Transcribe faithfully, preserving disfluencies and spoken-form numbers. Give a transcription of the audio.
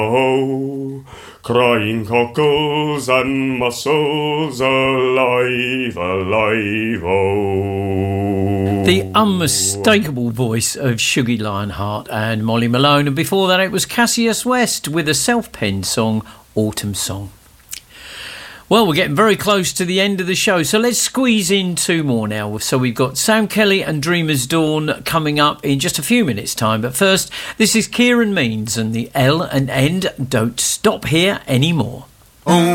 Oh, crying cockles and mussels, alive, alive, oh. The unmistakable voice of Shuggie Lionheart and Molly Malone, and before that it was Cassius West with a self-penned song, Autumn Song. Well, we're getting very close to the end of the show, so let's squeeze in two more now. So we've got Sam Kelly and Dreamer's Dawn coming up in just a few minutes' time. But first, this is Kieran Means and the L and End Don't Stop Here Anymore. Oh.